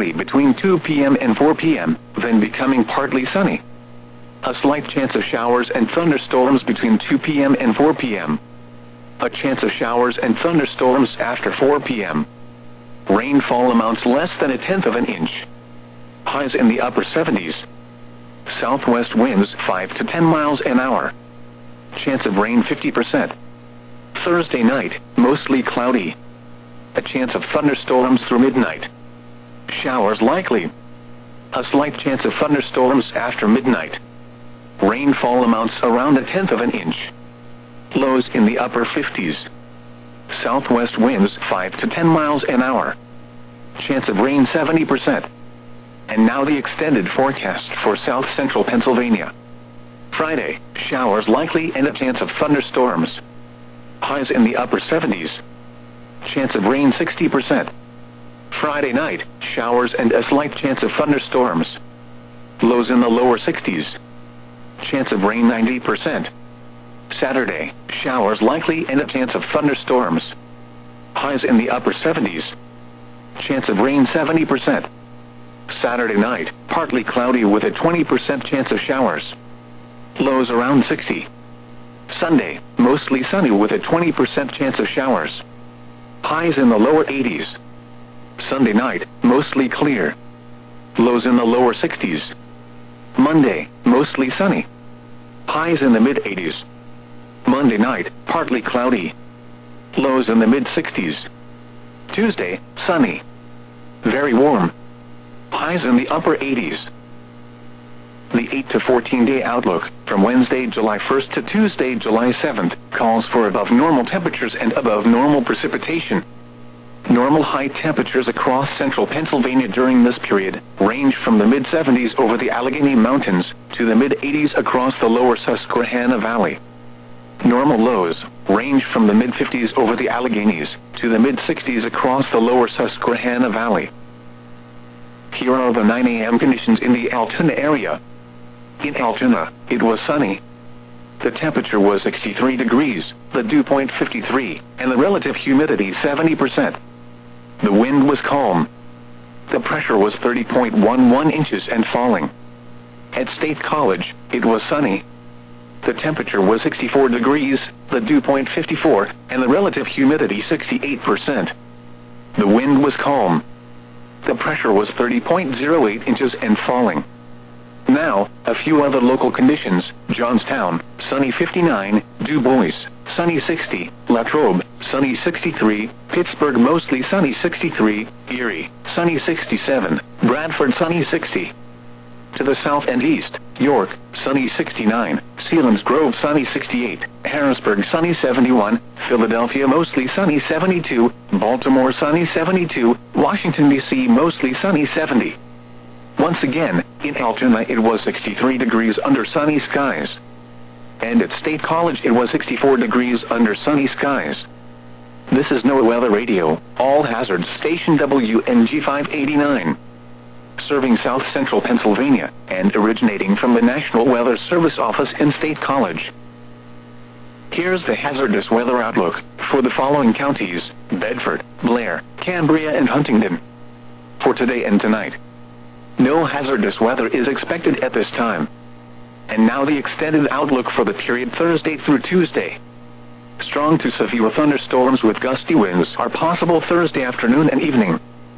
cloudy between 2 p.m. and 4 p.m., then becoming partly sunny. A slight chance of showers and thunderstorms between 2 p.m. and 4 p.m. A chance of showers and thunderstorms after 4 p.m. Rainfall amounts less than 1/10 of an inch. Highs in the upper 70s. Southwest winds 5 to 10 miles an hour. Chance of rain 50%. Thursday night, mostly cloudy. A chance of thunderstorms through midnight. Showers likely. A slight chance of thunderstorms after midnight. Rainfall amounts around 1/10 of an inch. Lows in the upper 50s. Southwest winds 5 to 10 miles an hour. Chance of rain 70%. And now the extended forecast for south central Pennsylvania. Friday, showers likely and a chance of thunderstorms. Highs in the upper 70s. Chance of rain 60%. Friday night, showers and a slight chance of thunderstorms. Lows in the lower 60s. Chance of rain 90%. Saturday, showers likely and a chance of thunderstorms. Highs in the upper 70s. Chance of rain 70%. Saturday night, partly cloudy with a 20% chance of showers. Lows around 60. Sunday, mostly sunny with a 20% chance of showers. Highs in the lower 80s. Sunday night, mostly clear. Lows in the lower 60s. Monday, mostly sunny. Highs in the mid-80s. Monday night, partly cloudy. Lows in the mid-60s. Tuesday, sunny. Very warm. Highs in the upper 80s. The 8 to 14-day outlook, from Wednesday, July 1st to Tuesday, July 7th, calls for above normal temperatures and above normal precipitation. Normal high temperatures across central Pennsylvania during this period range from the mid-70s over the Allegheny Mountains to the mid-80s across the lower Susquehanna Valley. Normal lows range from the mid-50s over the Alleghenies to the mid-60s across the lower Susquehanna Valley. Here are the 9 a.m. conditions in the Altoona area. In Altoona, it was sunny. The temperature was 63 degrees, the dew point 53, and the relative humidity 70%. The wind was calm. The pressure was 30.11 inches and falling. At State College, it was sunny. The temperature was 64 degrees, the dew point 54, and the relative humidity 68%. The wind was calm. The pressure was 30.08 inches and falling. Now, a few other local conditions: Johnstown, sunny 59, Du Bois, sunny 60, Latrobe, sunny 63, Pittsburgh, mostly sunny 63, Erie, sunny 67, Bradford, sunny 60. To the south and east, York, sunny 69, Selinsgrove, sunny 68, Harrisburg, sunny 71, Philadelphia, mostly sunny 72, Baltimore, sunny 72, Washington, D.C., mostly sunny 70. Once again, in Altoona it was 63 degrees under sunny skies. And at State College it was 64 degrees under sunny skies. This is NOAA Weather Radio, all hazards, station WNG 589. Serving south central Pennsylvania, and originating from the National Weather Service office in State College. Here's the hazardous weather outlook for the following counties: Bedford, Blair, Cambria, and Huntingdon. For today and tonight, no hazardous weather is expected at this time. And now the extended outlook for the period Thursday through Tuesday. Strong to severe thunderstorms with gusty winds are possible Thursday afternoon and evening.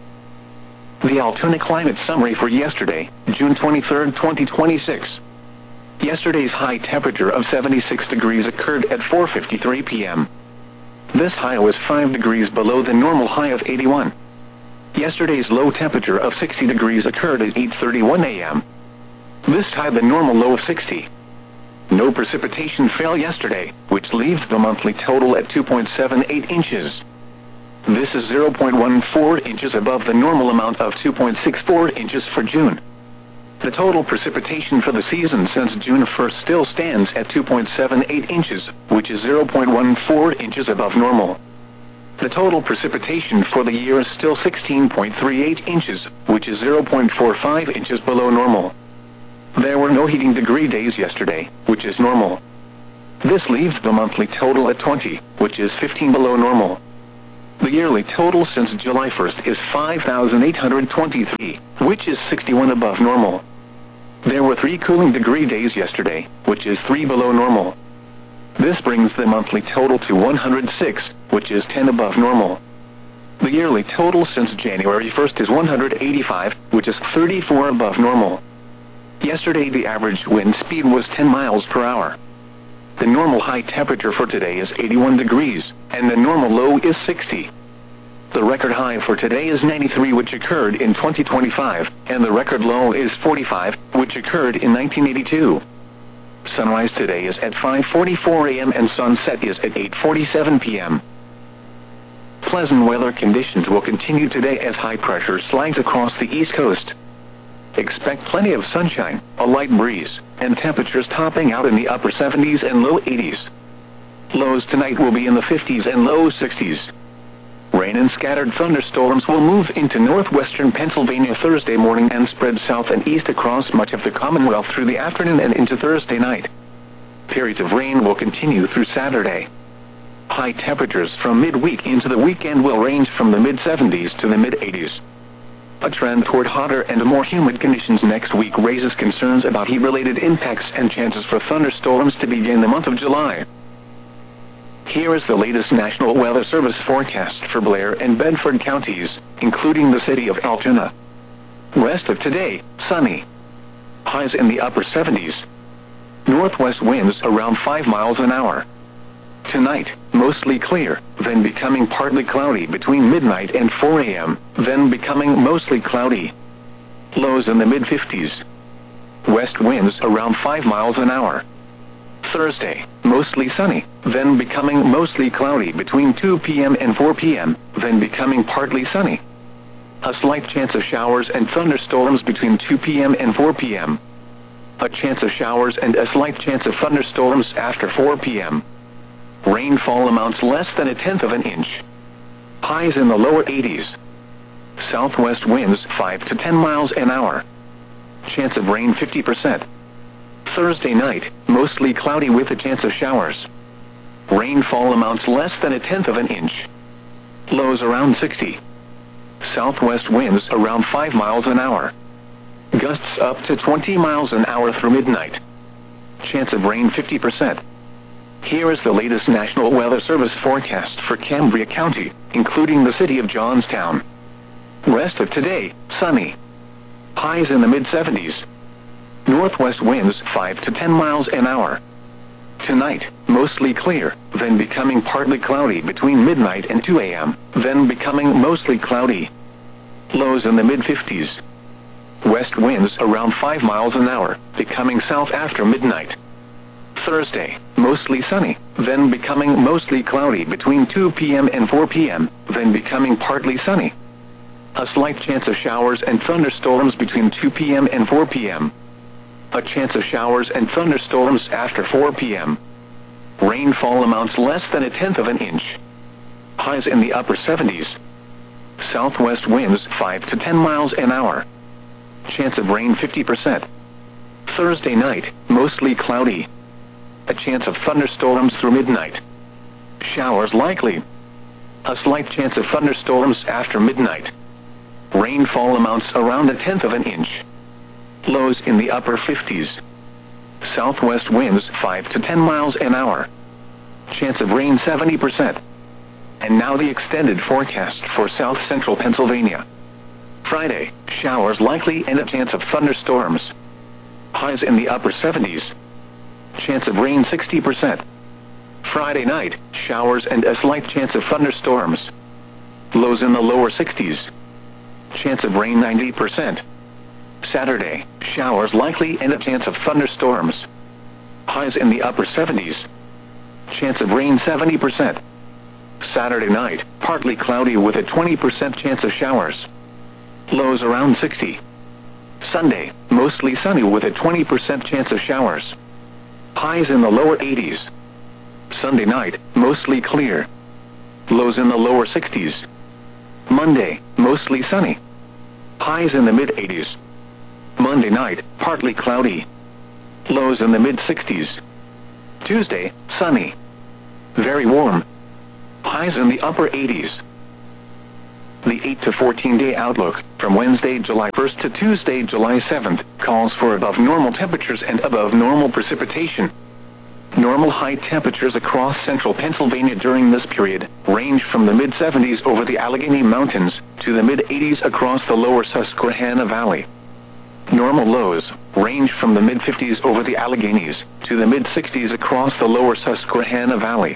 The Altoona climate summary for yesterday, June 23, 2026. Yesterday's high temperature of 76 degrees occurred at 4:53 p.m. This high was 5 degrees below the normal high of 81. Yesterday's low temperature of 60 degrees occurred at 8:31 a.m. This high the normal low of 60. No precipitation fell yesterday, which leaves the monthly total at 2.78 inches. This is 0.14 inches above the normal amount of 2.64 inches for June. The total precipitation for the season since June 1st still stands at 2.78 inches, which is 0.14 inches above normal. The total precipitation for the year is still 16.38 inches, which is 0.45 inches below normal. There were no heating degree days yesterday, which is normal. This leaves the monthly total at 20, which is 15 below normal. The yearly total since July 1st is 5,823, which is 61 above normal. There were 3 cooling degree days yesterday, which is 3 below normal. This brings the monthly total to 106, which is 10 above normal. The yearly total since January 1st is 185, which is 34 above normal. Yesterday the average wind speed was 10 miles per hour. The normal high temperature for today is 81 degrees, and the normal low is 60. The record high for today is 93, which occurred in 2025, and the record low is 45, which occurred in 1982. Sunrise today is at 5:44 a.m. and sunset is at 8:47 p.m. Pleasant weather conditions will continue today as high pressure slides across the east coast. Expect plenty of sunshine, a light breeze, and temperatures topping out in the upper 70s and low 80s. Lows tonight will be in the 50s and low 60s. Rain and scattered thunderstorms will move into northwestern Pennsylvania Thursday morning and spread south and east across much of the Commonwealth through the afternoon and into Thursday night. Periods of rain will continue through Saturday. High temperatures from midweek into the weekend will range from the mid-70s to the mid-80s. A trend toward hotter and more humid conditions next week raises concerns about heat-related impacts and chances for thunderstorms to begin the month of July. Here is the latest National Weather Service forecast for Blair and Bedford counties, including the city of Altoona. Rest of today, sunny. Highs in the upper 70s. Northwest winds around 5 miles an hour. Tonight, mostly clear, then becoming partly cloudy between midnight and 4 a.m., then becoming mostly cloudy. Lows in the mid-50s. West winds around 5 miles an hour. Thursday, mostly sunny, then becoming mostly cloudy between 2 p.m. and 4 p.m., then becoming partly sunny. A slight chance of showers and thunderstorms between 2 p.m. and 4 p.m. A chance of showers and a slight chance of thunderstorms after 4 p.m. Rainfall amounts less than 1/10 of an inch. Highs in the lower 80s. Southwest winds 5 to 10 miles an hour. Chance of rain 50%. Thursday night, mostly cloudy with a chance of showers. Rainfall amounts less than 1/10 of an inch. Lows around 60. Southwest winds around 5 miles an hour. Gusts up to 20 miles an hour through midnight. Chance of rain 50%. Here is the latest National Weather Service forecast for Cambria County, including the city of Johnstown. Rest of today, sunny. Highs in the mid-70s. Northwest winds 5 to 10 miles an hour. Tonight, mostly clear, then becoming partly cloudy between midnight and 2 a.m., then becoming mostly cloudy. Lows in the mid-50s. West winds around 5 miles an hour, becoming south after midnight. Thursday, mostly sunny, then becoming mostly cloudy between 2 p.m. and 4 p.m., then becoming partly sunny. A slight chance of showers and thunderstorms between 2 p.m. and 4 p.m. A chance of showers and thunderstorms after 4 p.m. Rainfall amounts less than 1/10 of an inch. Highs in the upper 70s. Southwest winds 5 to 10 miles an hour. Chance of rain 50%. Thursday night, mostly cloudy. A chance of thunderstorms through midnight. Showers likely. A slight chance of thunderstorms after midnight. Rainfall amounts around 1/10 of an inch. Lows in the upper 50s. Southwest winds 5 to 10 miles an hour. Chance of rain 70%. And now the extended forecast for south central Pennsylvania. Friday, showers likely and a chance of thunderstorms. Highs in the upper 70s. Chance of rain 60%. Friday night, showers and a slight chance of thunderstorms. Lows in the lower 60s. Chance of rain 90%. Saturday, showers likely and a chance of thunderstorms. Highs in the upper 70s. Chance of rain 70%. Saturday night, partly cloudy with a 20% chance of showers. Lows around 60. Sunday, mostly sunny with a 20% chance of showers. Highs in the lower 80s. Sunday night, mostly clear. Lows in the lower 60s. Monday, mostly sunny. Highs in the mid-80s. Monday night, partly cloudy. Lows in the mid-60s. Tuesday, sunny. Very warm. Highs in the upper 80s. The 8 to 14-day outlook, from Wednesday, July 1st to Tuesday, July 7th, calls for above normal temperatures and above normal precipitation. Normal high temperatures across central Pennsylvania during this period range from the mid-70s over the Allegheny Mountains to the mid-80s across the lower Susquehanna Valley. Normal lows range from the mid-50s over the Alleghenies to the mid-60s across the lower Susquehanna Valley.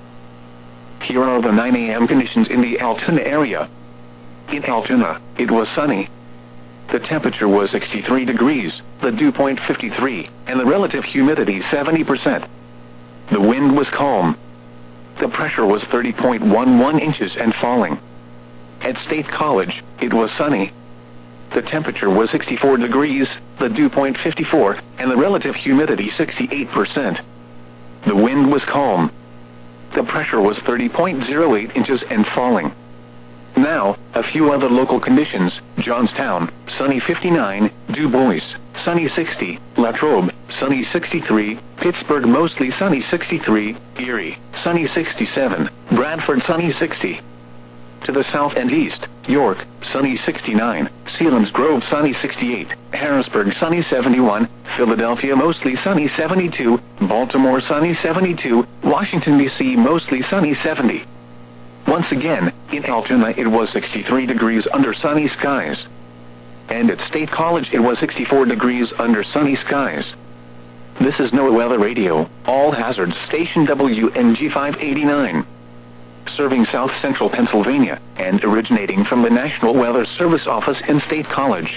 Here are the 9 a.m. conditions in the Altoona area. In Altoona, it was sunny. The temperature was 63 degrees, the dew point 53, and the relative humidity 70%. The wind was calm. The pressure was 30.11 inches and falling. At State College, it was sunny. The temperature was 64 degrees, the dew point 54, and the relative humidity 68%. The wind was calm. The pressure was 30.08 inches and falling. Now, a few other local conditions: Johnstown, sunny 59, Du Bois, sunny 60, Latrobe, sunny 63, Pittsburgh, mostly sunny 63, Erie, sunny 67, Bradford, sunny 60. To the south and east, York, sunny 69, Selinsgrove, sunny 68, Harrisburg, sunny 71, Philadelphia, mostly sunny 72, Baltimore, sunny 72, Washington, D.C., mostly sunny 70. Once again, in Altoona it was 63 degrees under sunny skies. And at State College it was 64 degrees under sunny skies. This is NOAA Weather Radio, all hazards station WNG 589. Serving South Central Pennsylvania, and originating from the National Weather Service office in State College.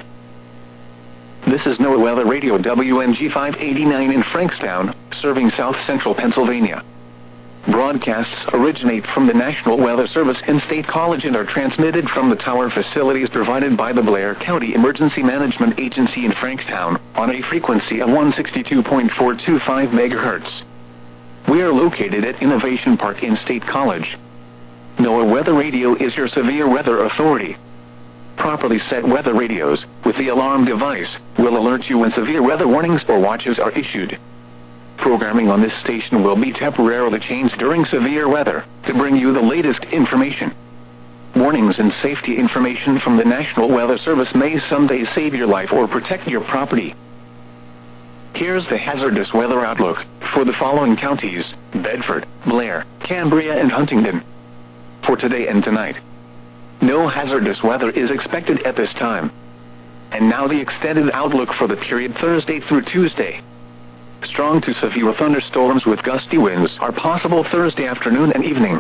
This is NOAA Weather Radio WNG 589 in Frankstown, serving South Central Pennsylvania. Broadcasts originate from the National Weather Service in State College and are transmitted from the tower facilities provided by the Blair County Emergency Management Agency in Frankstown, on a frequency of 162.425 MHz. We are located at Innovation Park in State College. NOAA Weather Radio is your severe weather authority. Properly set weather radios, with the alarm device, will alert you when severe weather warnings or watches are issued. Programming on this station will be temporarily changed during severe weather, to bring you the latest information. Warnings and safety information from the National Weather Service may someday save your life or protect your property. Here's the hazardous weather outlook for the following counties: Bedford, Blair, Cambria, and Huntingdon. For today and tonight, no hazardous weather is expected at this time. And now the extended outlook for the period Thursday through Tuesday. Strong to severe thunderstorms with gusty winds are possible Thursday afternoon and evening.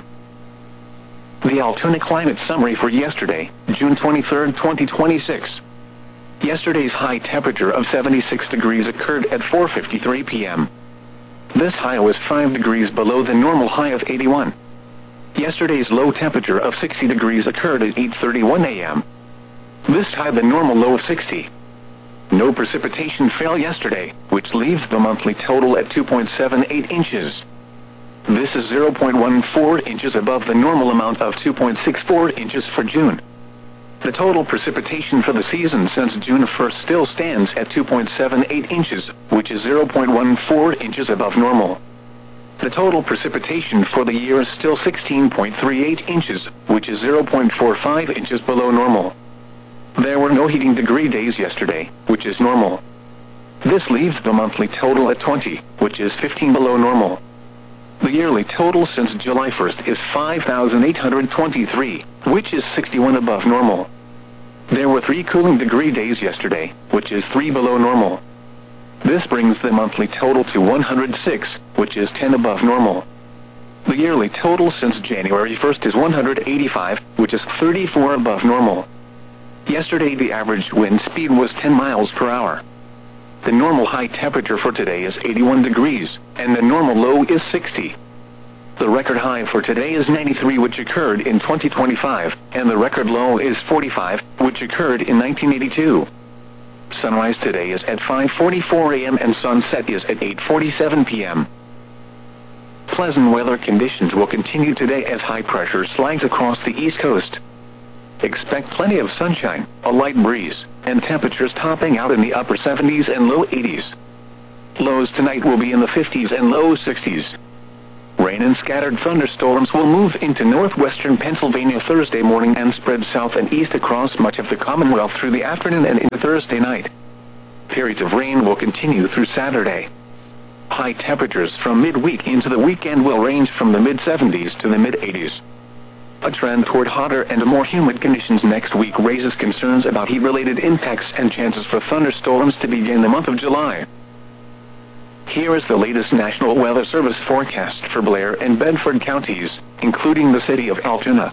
The Altoona climate summary for yesterday, June 23, 2026. Yesterday's high temperature of 76 degrees occurred at 4:53 p.m. This high was 5 degrees below the normal high of 81. Yesterday's low temperature of 60 degrees occurred at 8:31 a.m. This tied the normal low of 60. No precipitation fell yesterday, which leaves the monthly total at 2.78 inches. This is 0.14 inches above the normal amount of 2.64 inches for June. The total precipitation for the season since June 1st still stands at 2.78 inches, which is 0.14 inches above normal. The total precipitation for the year is still 16.38 inches, which is 0.45 inches below normal. There were no heating degree days yesterday, which is normal. This leaves the monthly total at 20, which is 15 below normal. The yearly total since July 1st is 5,823, which is 61 above normal. There were 3 cooling degree days yesterday, which is 3 below normal. This brings the monthly total to 106, which is 10 above normal. The yearly total since January 1st is 185, which is 34 above normal. Yesterday the average wind speed was 10 miles per hour. The normal high temperature for today is 81 degrees, and the normal low is 60. The record high for today is 93, which occurred in 2025, and the record low is 45, which occurred in 1982. Sunrise today is at 5:44 a.m. and sunset is at 8:47 p.m. Pleasant weather conditions will continue today as high pressure slides across the East Coast. Expect plenty of sunshine, a light breeze, and temperatures topping out in the upper 70s and low 80s. Lows tonight will be in the 50s and low 60s. Rain and scattered thunderstorms will move into northwestern Pennsylvania Thursday morning and spread south and east across much of the Commonwealth through the afternoon and into Thursday night. Periods of rain will continue through Saturday. High temperatures from midweek into the weekend will range from the mid-70s to the mid-80s. A trend toward hotter and more humid conditions next week raises concerns about heat-related impacts and chances for thunderstorms to begin the month of July. Here is the latest National Weather Service forecast for Blair and Bedford counties, including the city of Altoona.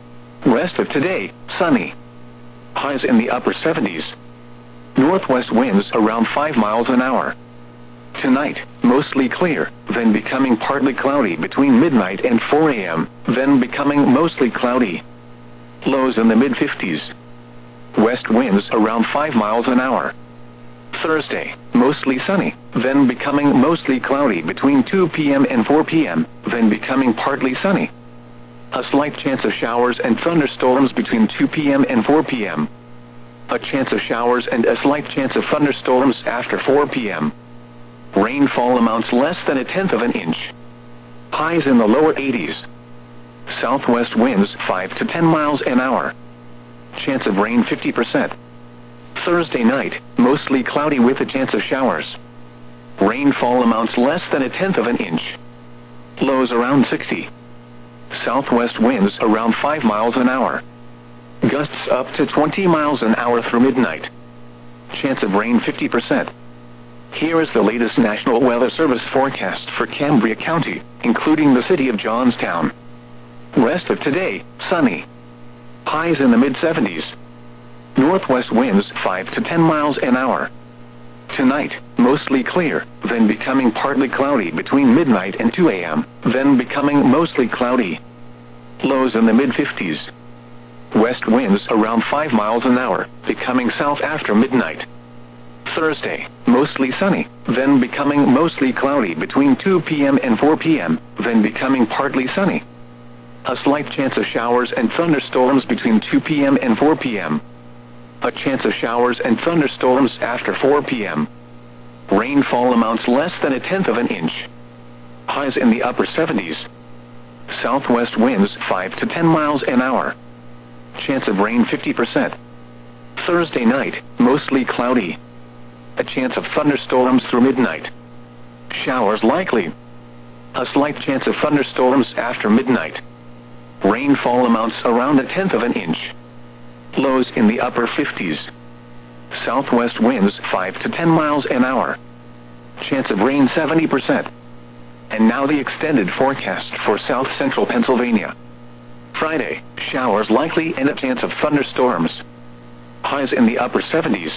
Rest of today, sunny. Highs in the upper 70s. Northwest winds around 5 miles an hour. Tonight, mostly clear, then becoming partly cloudy between midnight and 4 a.m., then becoming mostly cloudy. Lows in the mid-50s. West winds around 5 miles an hour. Thursday, mostly sunny, then becoming mostly cloudy between 2 p.m. and 4 p.m., then becoming partly sunny. A slight chance of showers and thunderstorms between 2 p.m. and 4 p.m. A chance of showers and a slight chance of thunderstorms after 4 p.m. Rainfall amounts less than 1/10 of an inch. Highs in the lower 80s. Southwest winds 5 to 10 miles an hour. Chance of rain 50%. Thursday night, mostly cloudy with a chance of showers. Rainfall amounts less than 1/10 of an inch. Lows around 60. Southwest winds around 5 miles an hour. Gusts up to 20 miles an hour through midnight. Chance of rain 50%. Here is the latest National Weather Service forecast for Cambria County, including the city of Johnstown. Rest of today, sunny. Highs in the mid-70s. Northwest winds 5 to 10 miles an hour. Tonight, mostly clear, then becoming partly cloudy between midnight and 2 a.m., then becoming mostly cloudy. Lows in the mid-50s. West winds around 5 miles an hour, becoming south after midnight. Thursday, mostly sunny, then becoming mostly cloudy between 2 p.m. and 4 p.m., then becoming partly sunny. A slight chance of showers and thunderstorms between 2 p.m. and 4 p.m. A chance of showers and thunderstorms after 4 p.m. Rainfall amounts less than 1/10 of an inch. Highs in the upper 70s. Southwest winds 5 to 10 miles an hour. Chance of rain 50%. Thursday night, mostly cloudy. A chance of thunderstorms through midnight. Showers likely. A slight chance of thunderstorms after midnight. Rainfall amounts around 1/10 of an inch. Lows in the upper 50s. Southwest winds 5 to 10 miles an hour. Chance of rain 70%. And now the extended forecast for south central Pennsylvania. Friday, showers likely and a chance of thunderstorms. Highs in the upper 70s.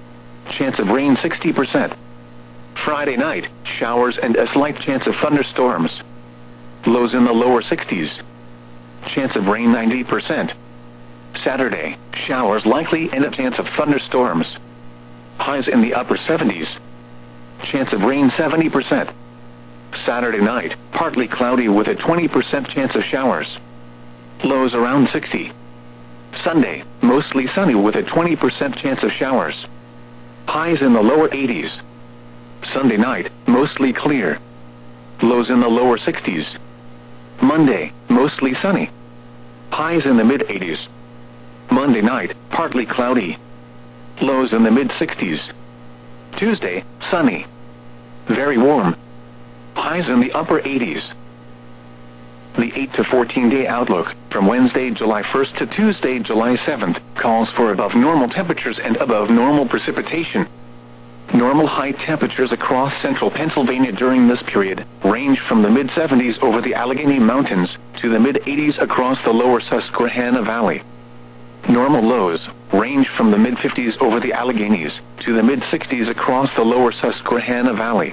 Chance of rain 60%. Friday night, showers and a slight chance of thunderstorms. Lows in the lower 60s. Chance of rain 90%. Saturday, showers likely and a chance of thunderstorms. Highs in the upper 70s. Chance of rain 70%. Saturday night, partly cloudy with a 20% chance of showers. Lows around 60. Sunday, mostly sunny with a 20% chance of showers. Highs in the lower 80s. Sunday night, mostly clear. Lows in the lower 60s. Monday, mostly sunny. Highs in the mid-80s. Monday night, partly cloudy. Lows in the mid-60s. Tuesday, sunny. Very warm. Highs in the upper 80s. The 8 to 14-day outlook, from Wednesday, July 1st to Tuesday, July 7th, calls for above normal temperatures and above normal precipitation. Normal high temperatures across central Pennsylvania during this period range from the mid-70s over the Allegheny Mountains to the mid-80s across the lower Susquehanna Valley. Normal lows range from the mid-50s over the Alleghenies to the mid-60s across the lower Susquehanna Valley.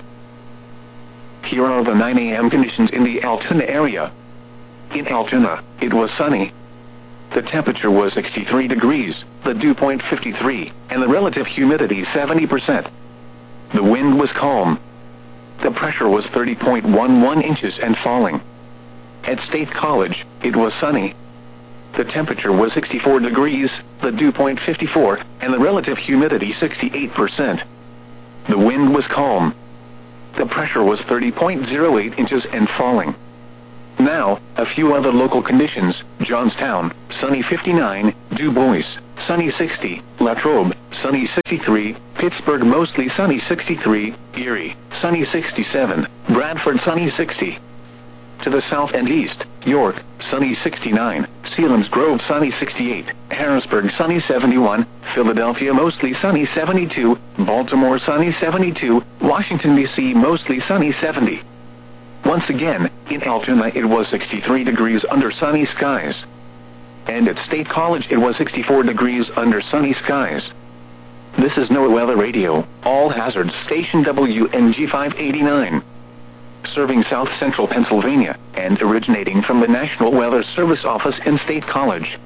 Here are the 9 a.m. conditions in the Altoona area. In Altoona, it was sunny. The temperature was 63 degrees, the dew point 53, and the relative humidity 70%. The wind was calm. The pressure was 30.11 inches and falling. At State College, it was sunny. The temperature was 64 degrees, the dew point 54, and the relative humidity 68%. The wind was calm. The pressure was 30.08 inches and falling. Now, a few other local conditions: Johnstown, sunny 59, Du Bois, sunny 60, Latrobe, sunny 63, Pittsburgh mostly sunny 63, Erie, sunny 67, Bradford sunny 60. To the south and east, York, sunny 69, Selinsgrove sunny 68, Harrisburg sunny 71, Philadelphia mostly sunny 72, Baltimore sunny 72, Washington D.C. mostly sunny 70. Once again, in Altoona it was 63 degrees under sunny skies. And at State College it was 64 degrees under sunny skies. This is NOAA Weather Radio, All Hazards Station WNG 589. Serving South Central Pennsylvania, and originating from the National Weather Service office in State College.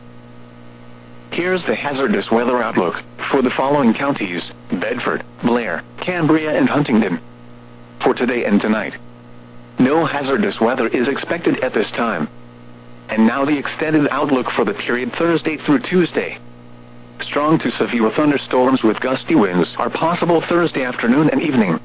Here's the hazardous weather outlook for the following counties: Bedford, Blair, Cambria and Huntingdon. For today and tonight, no hazardous weather is expected at this time. And now the extended outlook for the period Thursday through Tuesday. Strong to severe thunderstorms with gusty winds are possible Thursday afternoon and evening.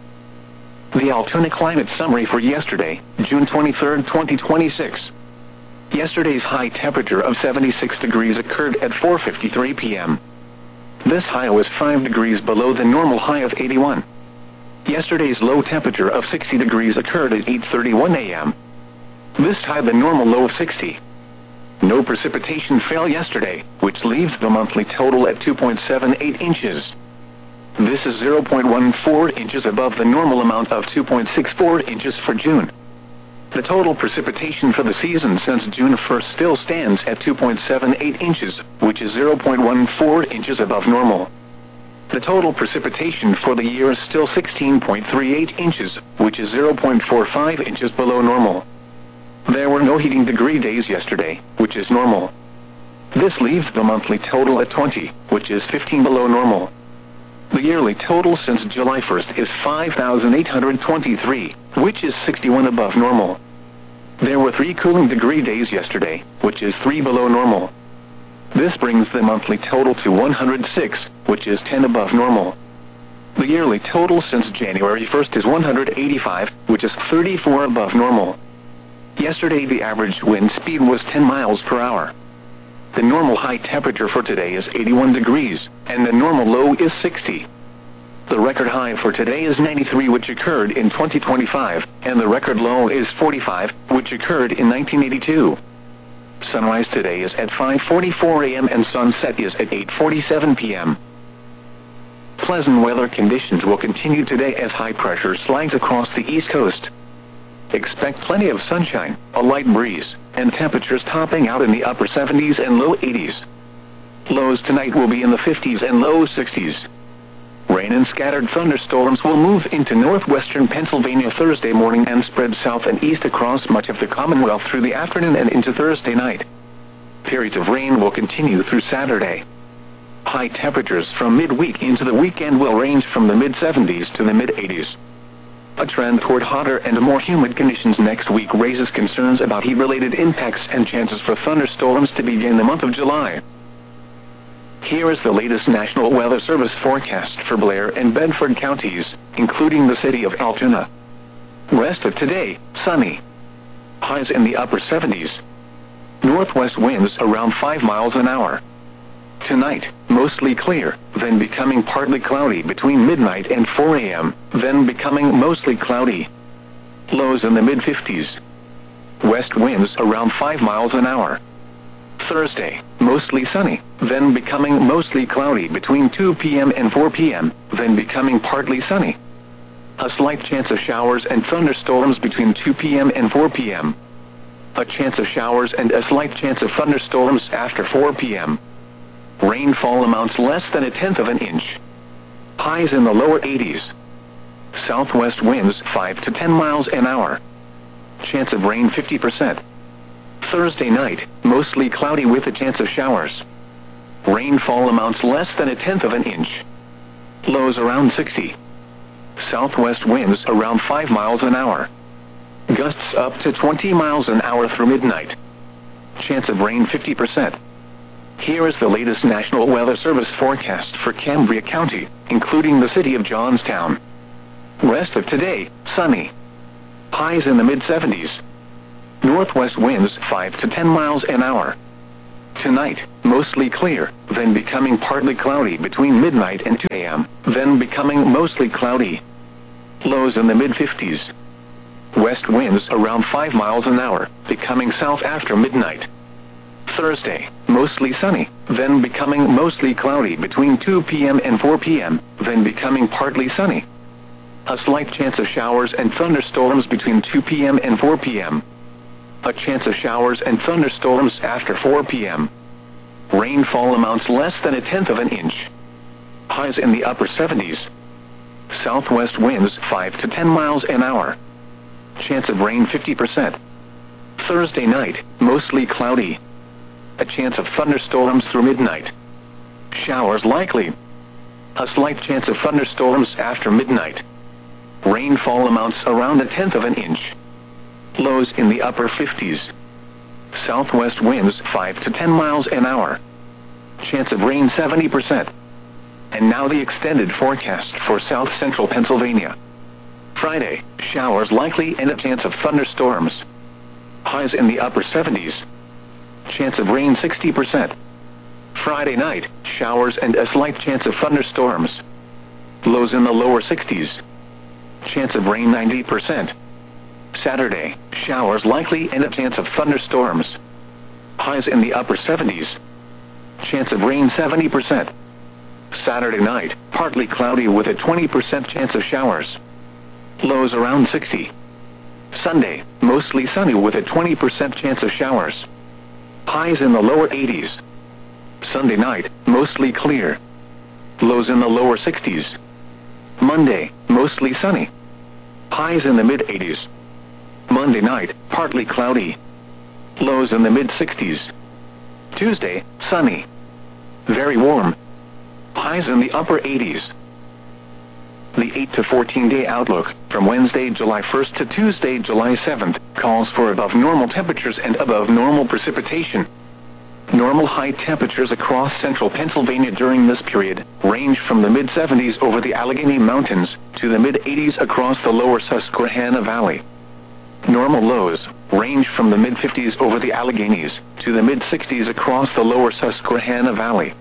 The Altoona climate summary for yesterday, June 23, 2026. Yesterday's high temperature of 76 degrees occurred at 4:53 p.m. This high was 5 degrees below the normal high of 81. Yesterday's low temperature of 60 degrees occurred at 8:31 a.m. This tied the normal low of 60. No precipitation fell yesterday, which leaves the monthly total at 2.78 inches. This is 0.14 inches above the normal amount of 2.64 inches for June. The total precipitation for the season since June 1st still stands at 2.78 inches, which is 0.14 inches above normal. The total precipitation for the year is still 16.38 inches, which is 0.45 inches below normal. There were no heating degree days yesterday, which is normal. This leaves the monthly total at 20, which is 15 below normal. The yearly total since July 1st is 5,823, which is 61 above normal. There were 3 cooling degree days yesterday, which is 3 below normal. This brings the monthly total to 106, which is 10 above normal. The yearly total since January 1st is 185, which is 34 above normal. Yesterday the average wind speed was 10 miles per hour. The normal high temperature for today is 81 degrees, and the normal low is 60. The record high for today is 93, which occurred in 2025, and the record low is 45, which occurred in 1982. Sunrise today is at 5:44 a.m. and sunset is at 8:47 p.m. Pleasant weather conditions will continue today as high pressure slides across the East Coast. Expect plenty of sunshine, a light breeze, and temperatures topping out in the upper 70s and low 80s. Lows tonight will be in the 50s and low 60s. Rain and scattered thunderstorms will move into northwestern Pennsylvania Thursday morning and spread south and east across much of the Commonwealth through the afternoon and into Thursday night. Periods of rain will continue through Saturday. High temperatures from midweek into the weekend will range from the mid-70s to the mid-80s. A trend toward hotter and more humid conditions next week raises concerns about heat-related impacts and chances for thunderstorms to begin the month of July. Here is the latest National Weather Service forecast for Blair and Bedford counties, including the city of Altoona. Rest of today, sunny. Highs in the upper 70s. Northwest winds around 5 miles an hour. Tonight, mostly clear, then becoming partly cloudy between midnight and 4 a.m., then becoming mostly cloudy. Lows in the mid-50s. West winds around 5 miles an hour. Thursday, mostly sunny, then becoming mostly cloudy between 2 p.m. and 4 p.m., then becoming partly sunny. A slight chance of showers and thunderstorms between 2 p.m. and 4 p.m. A chance of showers and a slight chance of thunderstorms after 4 p.m. Rainfall amounts less than 1/10 of an inch. Highs in the lower 80s. Southwest winds 5 to 10 miles an hour. Chance of rain 50%. Thursday night, mostly cloudy with a chance of showers. Rainfall amounts less than 1/10 of an inch. Lows around 60. Southwest winds around 5 miles an hour. Gusts up to 20 miles an hour through midnight. Chance of rain 50%. Here is the latest National Weather Service forecast for Cambria County, including the city of Johnstown. Rest of today, sunny. Highs in the mid-70s. northwest winds 5 to 10 miles an hour. Tonight, mostly clear, then becoming partly cloudy between midnight and 2 a.m., then becoming mostly cloudy. Lows in the mid-50s. West winds around 5 miles an hour, becoming south after midnight. Thursday, mostly sunny, then becoming mostly cloudy between 2 p.m. and 4 p.m., then becoming partly sunny. A slight chance of showers and thunderstorms between 2 p.m. and 4 p.m. A chance of showers and thunderstorms after 4 p.m. Rainfall amounts less than 1/10 of an inch. Highs in the upper 70s. Southwest winds 5 to 10 miles an hour. Chance of rain 50%. Thursday night, mostly cloudy. A chance of thunderstorms through midnight. Showers likely. A slight chance of thunderstorms after midnight. Rainfall amounts around 1/10 of an inch. Lows in the upper 50s. Southwest winds 5 to 10 miles an hour. Chance of rain 70%. And now the extended forecast for south central Pennsylvania. Friday, showers likely and a chance of thunderstorms. Highs in the upper 70s. Chance of rain 60%. Friday night, showers and a slight chance of thunderstorms. Lows in the lower 60s. Chance of rain 90%. Saturday, showers likely and a chance of thunderstorms. Highs in the upper 70s. Chance of rain 70%. Saturday night, partly cloudy with a 20% chance of showers. Lows around 60. Sunday, mostly sunny with a 20% chance of showers. Highs in the lower 80s. Sunday night, mostly clear. Lows in the lower 60s. Monday, mostly sunny. Highs in the mid-80s. Monday night, partly cloudy. Lows in the mid-60s. Tuesday, sunny. Very warm. Highs in the upper 80s. The 8 to 14-day outlook, from Wednesday, July 1st to Tuesday, July 7th, calls for above normal temperatures and above normal precipitation. Normal high temperatures across central Pennsylvania during this period range from the mid-70s over the Allegheny Mountains to the mid-80s across the lower Susquehanna Valley. Normal lows range from the mid-50s over the Alleghenies to the mid-60s across the lower Susquehanna Valley.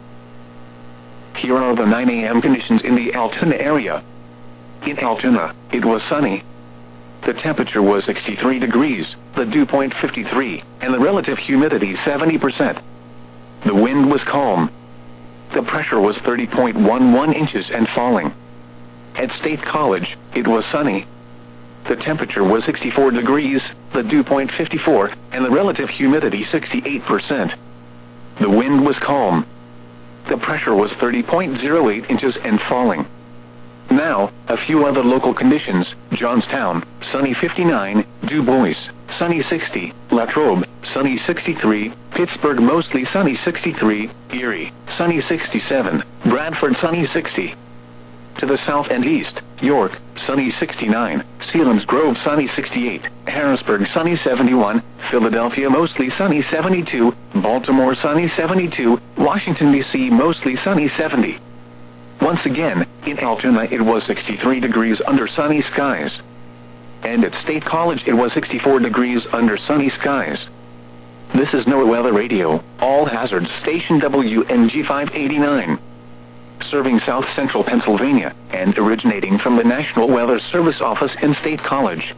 Here are the 9 a.m. conditions in the Altoona area. In Altoona, it was sunny. The temperature was 63 degrees, the dew point 53, and the relative humidity 70%. The wind was calm. The pressure was 30.11 inches and falling. At State College, it was sunny. The temperature was 64 degrees, the dew point 54, and the relative humidity 68%. The wind was calm. The pressure was 30.08 inches and falling. Now, a few other local conditions: Johnstown, sunny 59, Du Bois, sunny 60, Latrobe, sunny 63, Pittsburgh, mostly sunny 63, Erie, sunny 67, Bradford, sunny 60. To the south and east, York, sunny 69, Selinsgrove, sunny 68, Harrisburg, sunny 71, Philadelphia, mostly sunny 72, Baltimore, sunny 72, Washington, D.C., mostly sunny 70. Once again, in Altoona it was 63 degrees under sunny skies. And at State College it was 64 degrees under sunny skies. This is NOAA Weather Radio, All Hazards Station WNG 589. Serving south central Pennsylvania, and originating from the National Weather Service office in State College.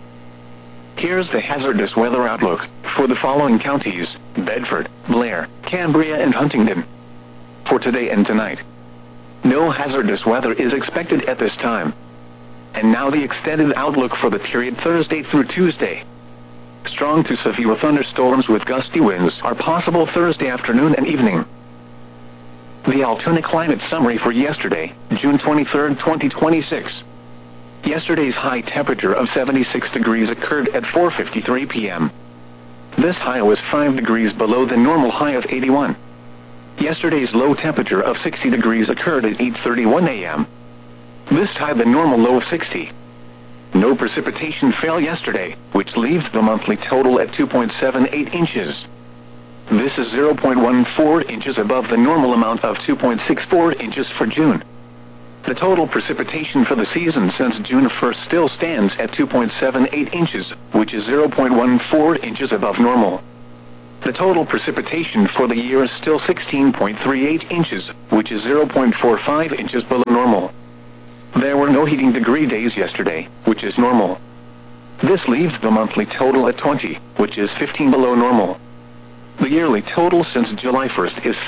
Here's the hazardous weather outlook for the following counties: Bedford, Blair, Cambria, and Huntingdon. For today and tonight, no hazardous weather is expected at this time. And now the extended outlook for the period Thursday through Tuesday. Strong to severe thunderstorms with gusty winds are possible Thursday afternoon and evening. The Altoona climate summary for yesterday, June 23, 2026. Yesterday's high temperature of 76 degrees occurred at 4:53 p.m. This high was 5 degrees below the normal high of 81. Yesterday's low temperature of 60 degrees occurred at 8:31 a.m. This tied the normal low of 60. No precipitation fell yesterday, which leaves the monthly total at 2.78 inches. This is 0.14 inches above the normal amount of 2.64 inches for June. The total precipitation for the season since June 1st still stands at 2.78 inches, which is 0.14 inches above normal. The total precipitation for the year is still 16.38 inches, which is 0.45 inches below normal. There were no heating degree days yesterday, which is normal. This leaves the monthly total at 20, which is 15 below normal. The yearly total since July 1st is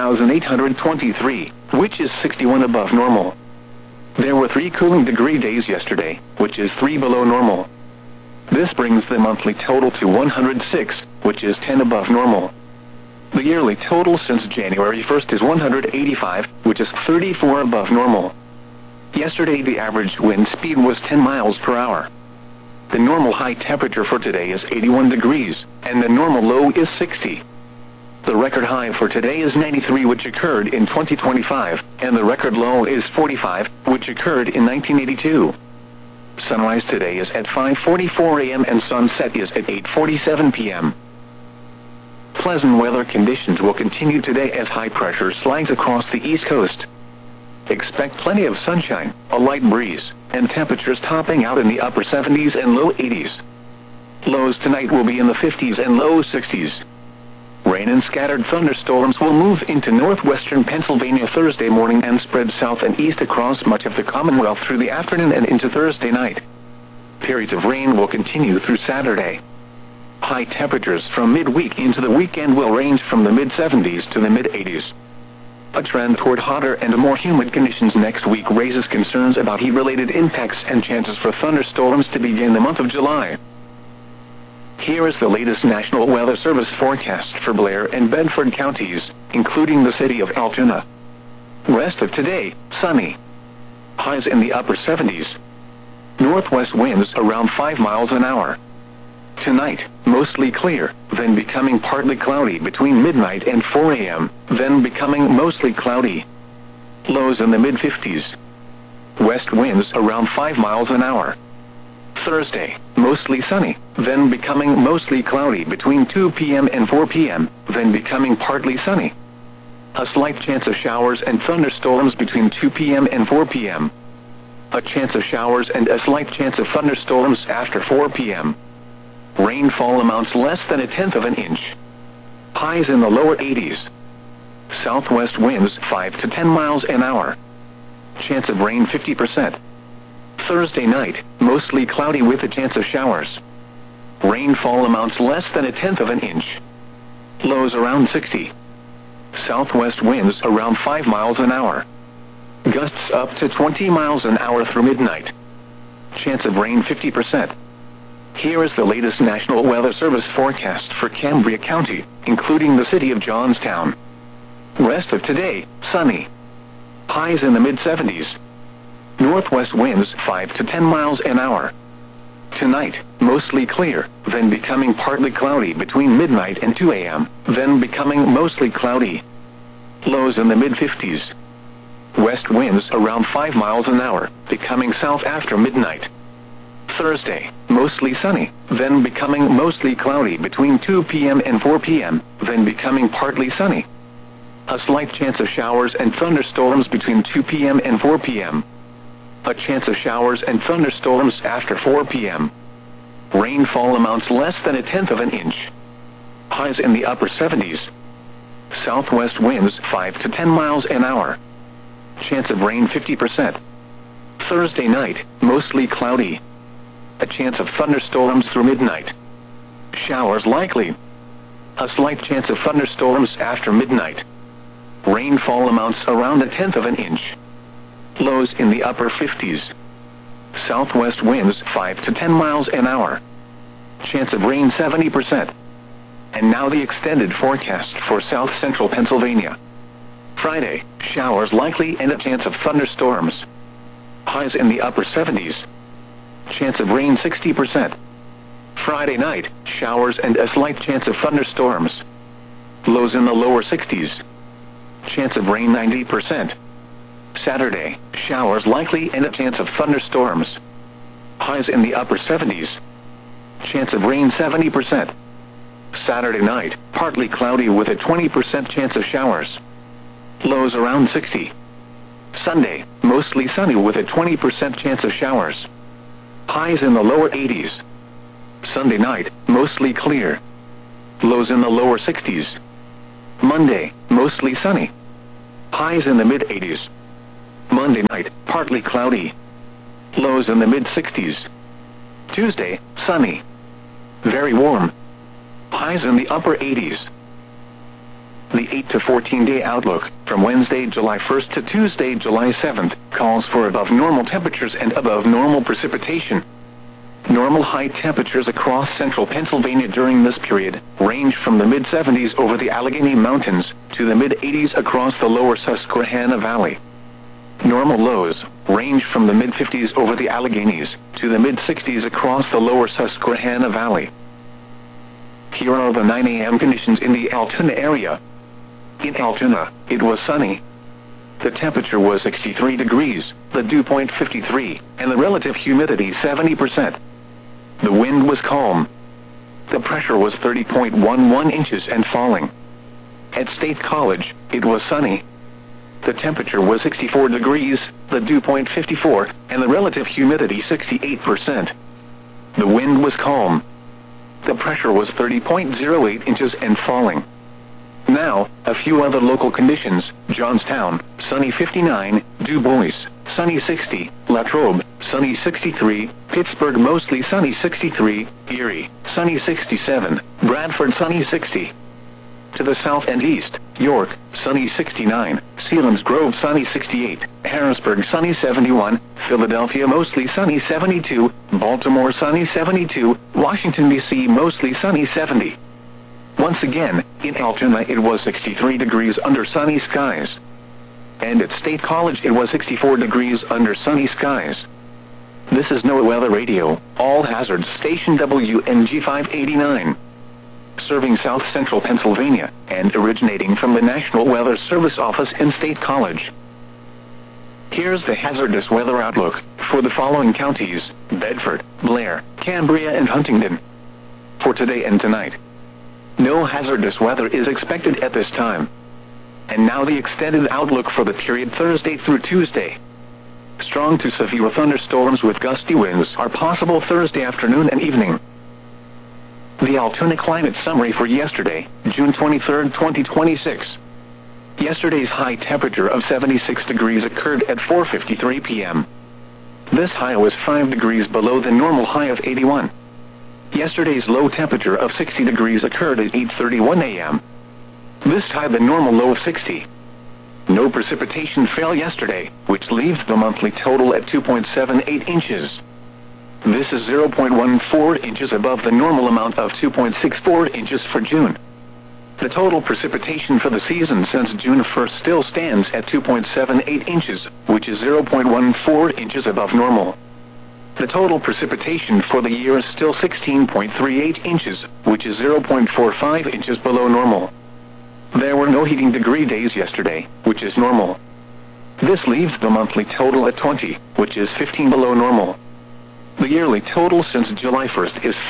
5,823, which is 61 above normal. There were 3 cooling degree days yesterday, which is 3 below normal. This brings the monthly total to 106, which is 10 above normal. The yearly total since January 1st is 185, which is 34 above normal. Yesterday the average wind speed was 10 miles per hour. The normal high temperature for today is 81 degrees, and the normal low is 60. The record high for today is 93, which occurred in 2025, and the record low is 45, which occurred in 1982. Sunrise today is at 5:44 a.m. and sunset is at 8:47 p.m. Pleasant weather conditions will continue today as high pressure slides across the east coast. Expect plenty of sunshine, a light breeze, and temperatures topping out in the upper 70s and low 80s. Lows tonight will be in the 50s and low 60s. Rain and scattered thunderstorms will move into northwestern Pennsylvania Thursday morning and spread south and east across much of the Commonwealth through the afternoon and into Thursday night. Periods of rain will continue through Saturday. High temperatures from midweek into the weekend will range from the mid-70s to the mid-80s. A trend toward hotter and more humid conditions next week raises concerns about heat-related impacts and chances for thunderstorms to begin the month of July. Here is the latest National Weather Service forecast for Blair and Bedford counties, including the city of Altoona. Rest of today, sunny. Highs in the upper 70s. Northwest winds around 5 miles an hour. Tonight, mostly clear, then becoming partly cloudy between midnight and 4 a.m., then becoming mostly cloudy. Lows in the mid-50s. West winds around 5 miles an hour. Thursday, mostly sunny, then becoming mostly cloudy between 2 p.m. and 4 p.m., then becoming partly sunny. A slight chance of showers and thunderstorms between 2 p.m. and 4 p.m. A chance of showers and a slight chance of thunderstorms after 4 p.m. Rainfall amounts less than 1/10 of an inch. Highs in the lower 80s. Southwest winds 5 to 10 miles an hour. Chance of rain 50%. Thursday night, mostly cloudy with a chance of showers. Rainfall amounts less than 1/10 of an inch. Lows around 60. Southwest winds around 5 miles an hour. Gusts up to 20 miles an hour through midnight. Chance of rain 50%. Here is the latest National Weather Service forecast for Cambria County, including the city of Johnstown. Rest of today, sunny. Highs in the mid-70s. Northwest winds 5 to 10 miles an hour. Tonight, mostly clear, then becoming partly cloudy between midnight and 2 a.m., then becoming mostly cloudy. Lows in the mid-50s. West winds around 5 miles an hour, becoming south after midnight. Thursday, mostly sunny, then becoming mostly cloudy between 2 p.m. and 4 p.m., then becoming partly sunny. A slight chance of showers and thunderstorms between 2 p.m. and 4 p.m. A chance of showers and thunderstorms after 4 p.m. Rainfall amounts less than 1/10 of an inch. Highs in the upper 70s. Southwest winds 5 to 10 miles an hour. Chance of rain 50%. Thursday night, mostly cloudy. A chance of thunderstorms through midnight. Showers likely. A slight chance of thunderstorms after midnight. Rainfall amounts around 1/10 of an inch. Lows in the upper 50s. Southwest winds 5 to 10 miles an hour. Chance of rain 70%. And now the extended forecast for south central Pennsylvania. Friday, showers likely and a chance of thunderstorms. Highs in the upper 70s. Chance of rain 60%. Friday night, showers and a slight chance of thunderstorms. Lows in the lower 60s. Chance of rain 90%. Saturday, showers likely and a chance of thunderstorms. Highs in the upper 70s. Chance of rain 70%. Saturday night, partly cloudy with a 20% chance of showers. Lows around 60. Sunday, mostly sunny with a 20% chance of showers. Highs in the lower 80s. Sunday night, mostly clear. Lows in the lower 60s. Monday, mostly sunny. Highs in the mid-80s. Monday night, partly cloudy. Lows in the mid-60s. Tuesday, sunny. Very warm. Highs in the upper 80s. The 8 to 14-day outlook, from Wednesday, July 1st to Tuesday, July 7th, calls for above normal temperatures and above normal precipitation. Normal high temperatures across central Pennsylvania during this period range from the mid-70s over the Allegheny Mountains to the mid-80s across the lower Susquehanna Valley. Normal lows range from the mid-50s over the Alleghenies to the mid-60s across the lower Susquehanna Valley. Here are the 9 a.m. conditions in the Altoona area. In Altoona, it was sunny. The temperature was 63 degrees, the dew point 53, and the relative humidity 70%. The wind was calm. The pressure was 30.11 inches and falling. At State College, it was sunny. The temperature was 64 degrees, the dew point 54, and the relative humidity 68%. The wind was calm. The pressure was 30.08 inches and falling. Now, a few other local conditions: Johnstown, sunny 59, Du Bois, sunny 60, Latrobe, sunny 63, Pittsburgh, mostly sunny 63, Erie, sunny 67, Bradford, sunny 60. To the south and east, York, sunny 69, Selinsgrove, sunny 68, Harrisburg, sunny 71, Philadelphia, mostly sunny 72, Baltimore, sunny 72, Washington, D.C., mostly sunny 70. Once again, in Altoona it was 63 degrees under sunny skies. And at State College it was 64 degrees under sunny skies. This is NOAA Weather Radio, All Hazards Station WNG 589. Serving South Central Pennsylvania, and originating from the National Weather Service office in State College. Here's the hazardous weather outlook for the following counties: Bedford, Blair, Cambria, and Huntingdon. For today and tonight, no hazardous weather is expected at this time. And now the extended outlook for the period Thursday through Tuesday. Strong to severe thunderstorms with gusty winds are possible Thursday afternoon and evening. The Altoona climate summary for yesterday, June 23, 2026. Yesterday's high temperature of 76 degrees occurred at 4:53 p.m. This high was 5 degrees below the normal high of 81. Yesterday's low temperature of 60 degrees occurred at 8:31 a.m. This tied the normal low of 60. No precipitation fell yesterday, which leaves the monthly total at 2.78 inches. This is 0.14 inches above the normal amount of 2.64 inches for June. The total precipitation for the season since June 1st still stands at 2.78 inches, which is 0.14 inches above normal. The total precipitation for the year is still 16.38 inches, which is 0.45 inches below normal. There were no heating degree days yesterday, which is normal. This leaves the monthly total at 20, which is 15 below normal. The yearly total since July 1st is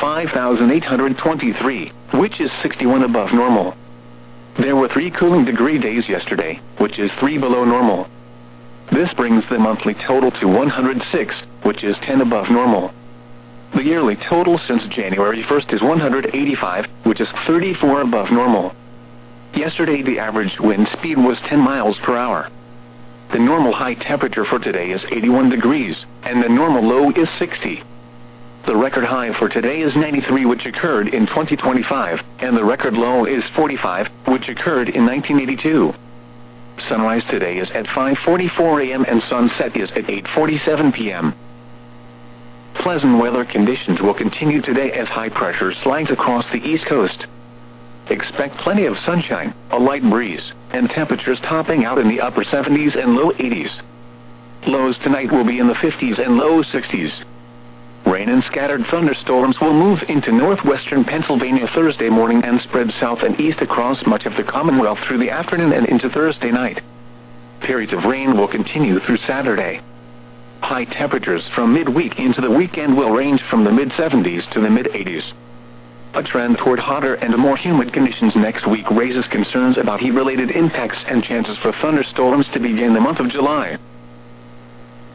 5,823, which is 61 above normal. There were 3 cooling degree days yesterday, which is 3 below normal. This brings the monthly total to 106, which is 10 above normal. The yearly total since January 1st is 185, which is 34 above normal. Yesterday the average wind speed was 10 miles per hour. The normal high temperature for today is 81 degrees, and the normal low is 60. The record high for today is 93, which occurred in 2025, and the record low is 45, which occurred in 1982. Sunrise today is at 5:44 a.m. and sunset is at 8:47 p.m. Pleasant weather conditions will continue today as high pressure slides across the East Coast. Expect plenty of sunshine, a light breeze, and temperatures topping out in the upper 70s and low 80s. Lows tonight will be in the 50s and low 60s. Rain and scattered thunderstorms will move into northwestern Pennsylvania Thursday morning and spread south and east across much of the Commonwealth through the afternoon and into Thursday night. Periods of rain will continue through Saturday. High temperatures from midweek into the weekend will range from the mid-70s to the mid-80s. A trend toward hotter and more humid conditions next week raises concerns about heat-related impacts and chances for thunderstorms to begin the month of July.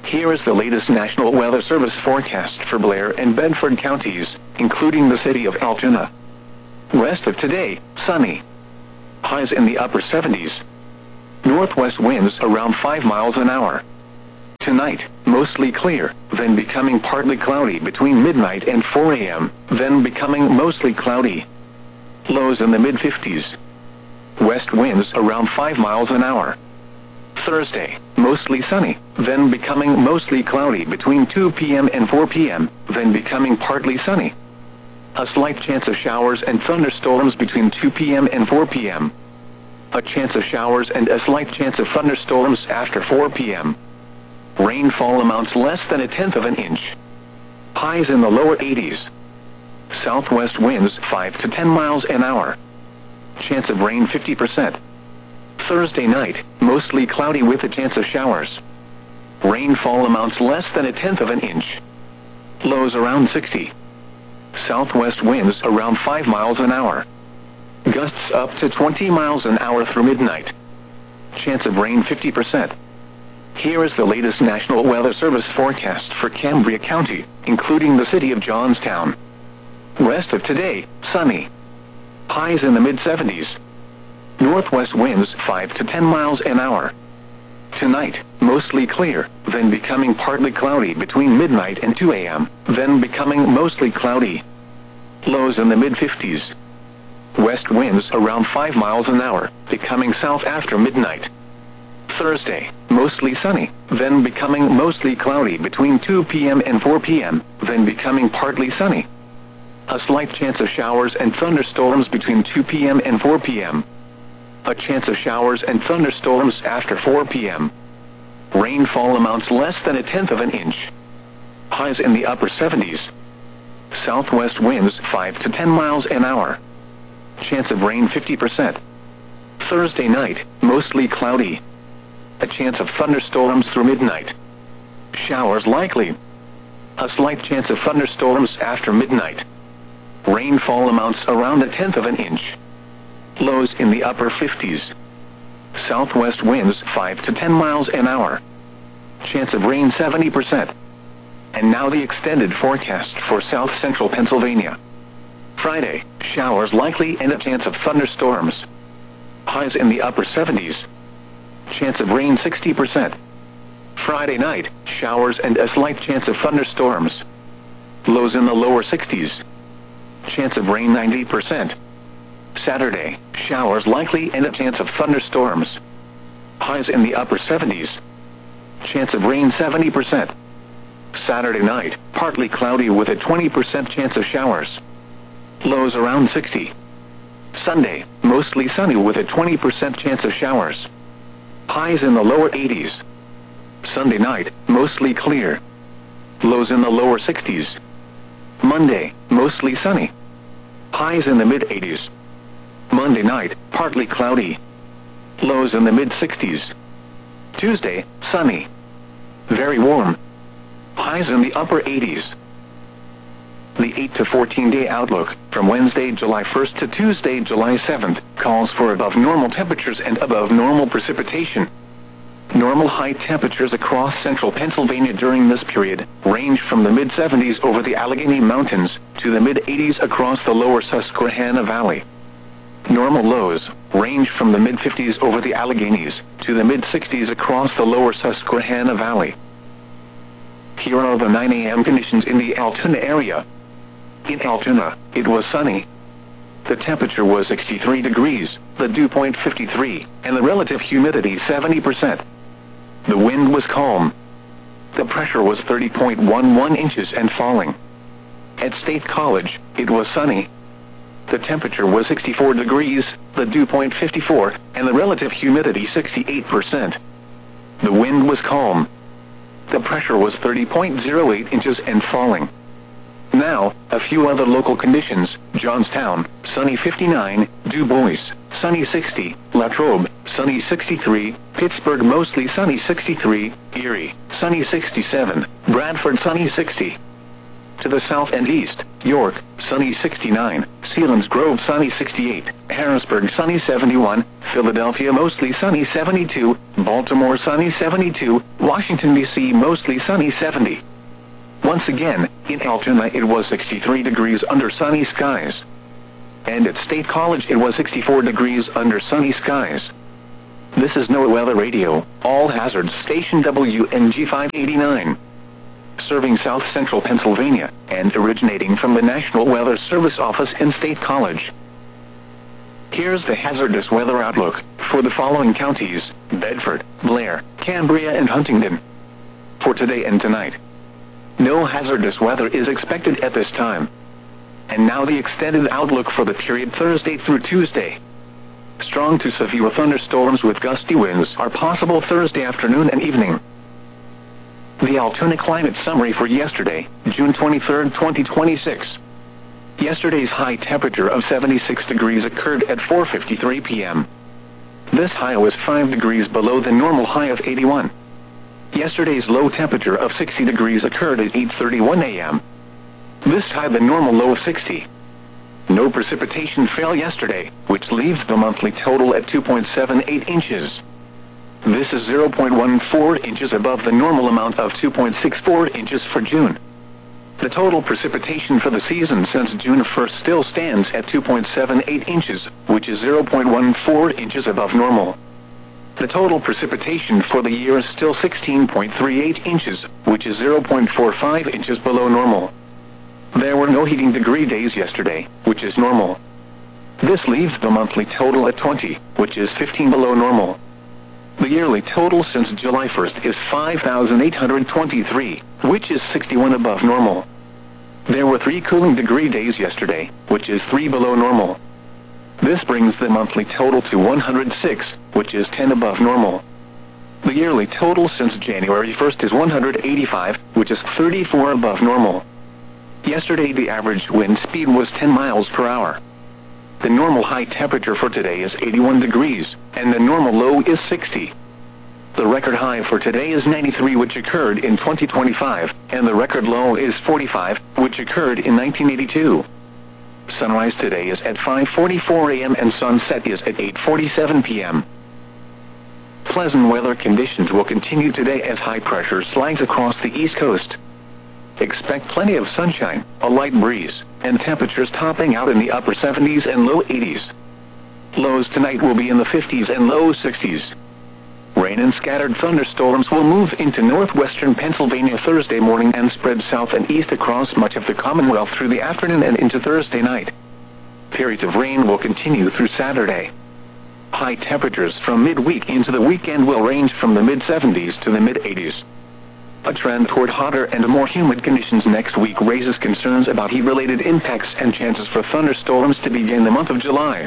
Here is the latest National Weather Service forecast for Blair and Bedford counties, including the city of Altoona. West of today, sunny. Highs in the upper 70s. Northwest winds around 5 miles an hour. Tonight, mostly clear, then becoming partly cloudy between midnight and 4 a.m., then becoming mostly cloudy. Lows in the mid-50s. West winds around 5 miles an hour. Thursday, mostly sunny, then becoming mostly cloudy between 2 p.m. and 4 p.m., then becoming partly sunny. A slight chance of showers and thunderstorms between 2 p.m. and 4 p.m. A chance of showers and a slight chance of thunderstorms after 4 p.m. Rainfall amounts less than 1/10 of an inch. Highs in the lower 80s. Southwest winds 5 to 10 miles an hour. Chance of rain 50%. Thursday night, mostly cloudy with a chance of showers. Rainfall amounts less than 1/10 of an inch. Lows around 60. Southwest winds around 5 miles an hour. Gusts up to 20 miles an hour through midnight. Chance of rain 50%. Here is the latest National Weather Service forecast for Cambria County, including the city of Johnstown. West of today, sunny. Highs in the mid-70s. Northwest winds 5 to 10 miles an hour. Tonight, mostly clear, then becoming partly cloudy between midnight and 2 a.m., then becoming mostly cloudy. Lows in the mid-50s. West winds around 5 miles an hour, becoming south after midnight. Thursday, mostly sunny, then becoming mostly cloudy between 2 p.m. and 4 p.m., then becoming partly sunny. A slight chance of showers and thunderstorms between 2 p.m. and 4 p.m. A chance of showers and thunderstorms after 4 p.m. Rainfall amounts less than 1/10 of an inch. Highs in the upper 70s. Southwest winds 5 to 10 miles an hour. Chance of rain 50%. Thursday night, mostly cloudy. A chance of thunderstorms through midnight. Showers likely. A slight chance of thunderstorms after midnight. Rainfall amounts around 1/10 of an inch. Lows in the upper 50s. Southwest winds 5 to 10 miles an hour. Chance of rain 70%. And now the extended forecast for south central Pennsylvania. Friday, showers likely and a chance of thunderstorms. Highs in the upper 70s. Chance of rain 60%. Friday night, showers and a slight chance of thunderstorms. Lows in the lower 60s. Chance of rain 90%. Saturday, showers likely and a chance of thunderstorms. Highs in the upper 70s. Chance of rain 70%. Saturday night, partly cloudy with a 20% chance of showers. Lows around 60. Sunday, mostly sunny with a 20% chance of showers. Highs in the lower 80s. Sunday night, mostly clear. Lows in the lower 60s. Monday, mostly sunny. Highs in the mid-80s. Monday night, partly cloudy. Lows in the mid-60s. Tuesday, sunny. Very warm. Highs in the upper 80s. The 8 to 14-day outlook, from Wednesday, July 1st to Tuesday, July 7th, calls for above normal temperatures and above normal precipitation. Normal high temperatures across central Pennsylvania during this period range from the mid-70s over the Allegheny Mountains to the mid-80s across the lower Susquehanna Valley. Normal lows range from the mid-50s over the Alleghenies to the mid-60s across the lower Susquehanna Valley. Here are the 9 a.m. conditions in the Altoona area. In Altoona, it was sunny. The temperature was 63 degrees, the dew point 53, and the relative humidity 70%. The wind was calm. The pressure was 30.11 inches and falling. At State College, it was sunny. The temperature was 64 degrees, the dew point 54, and the relative humidity 68%. The wind was calm. The pressure was 30.08 inches and falling. Now, a few other local conditions: Johnstown, sunny 59, Du Bois, sunny 60, Latrobe, sunny 63, Pittsburgh, mostly sunny 63, Erie, sunny 67, Bradford, sunny 60. To the south and east, York, sunny 69, Selinsgrove sunny 68, Harrisburg sunny 71, Philadelphia mostly sunny 72, Baltimore sunny 72, Washington D.C. mostly sunny 70. Once again, in Altoona it was 63 degrees under sunny skies. And at State College it was 64 degrees under sunny skies. This is NOAA Weather Radio, All Hazards Station WNG 589. Serving South Central Pennsylvania, and originating from the National Weather Service office in State College. Here's the hazardous weather outlook for the following counties: Bedford, Blair, Cambria and Huntingdon. For today and tonight, no hazardous weather is expected at this time. And now the extended outlook for the period Thursday through Tuesday. Strong to severe thunderstorms with gusty winds are possible Thursday afternoon and evening. The Altoona climate summary for yesterday, June 23, 2026. Yesterday's high temperature of 76 degrees occurred at 4:53 p.m. This high was 5 degrees below the normal high of 81. Yesterday's low temperature of 60 degrees occurred at 8:31 a.m. This high the normal low of 60. No precipitation fell yesterday, which leaves the monthly total at 2.78 inches. This is 0.14 inches above the normal amount of 2.64 inches for June. The total precipitation for the season since June 1st still stands at 2.78 inches, which is 0.14 inches above normal. The total precipitation for the year is still 16.38 inches, which is 0.45 inches below normal. There were no heating degree days yesterday, which is normal. This leaves the monthly total at 20, which is 15 below normal. The yearly total since July 1st is 5,823, which is 61 above normal. There were 3 cooling degree days yesterday, which is 3 below normal. This brings the monthly total to 106, which is 10 above normal. The yearly total since January 1st is 185, which is 34 above normal. Yesterday the average wind speed was 10 miles per hour. The normal high temperature for today is 81 degrees, and the normal low is 60. The record high for today is 93, which occurred in 2025, and the record low is 45, which occurred in 1982. Sunrise today is at 5:44 a.m. and sunset is at 8:47 p.m. Pleasant weather conditions will continue today as high pressure slides across the East Coast. Expect plenty of sunshine, a light breeze, and temperatures topping out in the upper 70s and low 80s. Lows tonight will be in the 50s and low 60s. Rain and scattered thunderstorms will move into northwestern Pennsylvania Thursday morning and spread south and east across much of the Commonwealth through the afternoon and into Thursday night. Periods of rain will continue through Saturday. High temperatures from midweek into the weekend will range from the mid-70s to the mid-80s. A trend toward hotter and more humid conditions next week raises concerns about heat-related impacts and chances for thunderstorms to begin the month of July.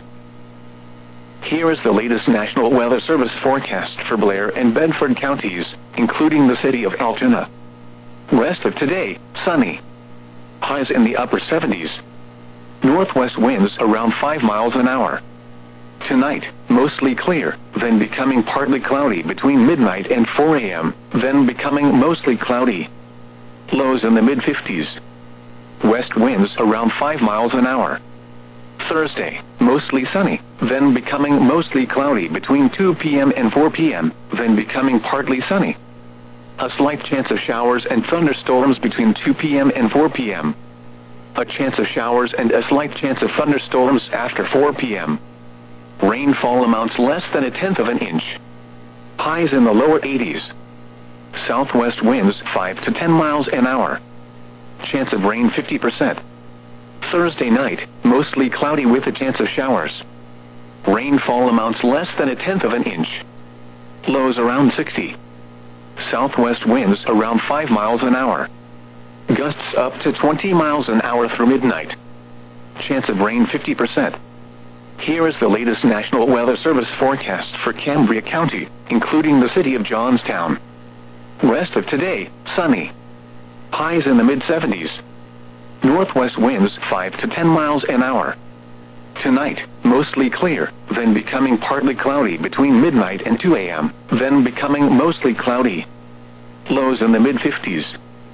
Here is the latest National Weather Service forecast for Blair and Bedford counties, including the city of Altoona. Rest of today, sunny. Highs in the upper 70s. Northwest winds around 5 miles an hour. Tonight, mostly clear, then becoming partly cloudy between midnight and 4 a.m., then becoming mostly cloudy. Lows in the mid-50s. West winds around 5 miles an hour. Thursday, mostly sunny, then becoming mostly cloudy between 2 p.m. and 4 p.m., then becoming partly sunny. A slight chance of showers and thunderstorms between 2 p.m. and 4 p.m. A chance of showers and a slight chance of thunderstorms after 4 p.m. Rainfall amounts less than 1/10 of an inch. Highs in the lower 80s. Southwest winds 5 to 10 miles an hour. Chance of rain 50%. Thursday night, mostly cloudy with a chance of showers. Rainfall amounts less than 1/10 of an inch. Lows around 60. Southwest winds around 5 miles an hour. Gusts up to 20 miles an hour through midnight. Chance of rain 50%. Here is the latest National Weather Service forecast for Cambria County, including the city of Johnstown. Rest of today, sunny. Highs in the mid-70s. Northwest winds 5 to 10 miles an hour. Tonight, mostly clear, then becoming partly cloudy between midnight and 2 a.m., then becoming mostly cloudy. Lows in the mid-50s.